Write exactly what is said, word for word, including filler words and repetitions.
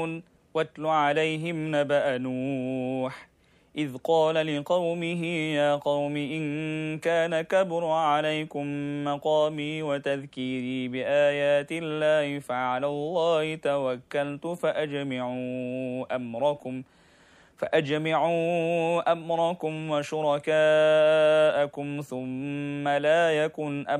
واتل عليهم نبأ نوح إذ قال لقومه يا قوم إن كان كبر عليكم مقامي وتذكيري بآيات الله فعلى الله توكلت فأجمعوا أمركم فأجمعوا أمركم وشركاءكم ثم لا يكن أمركم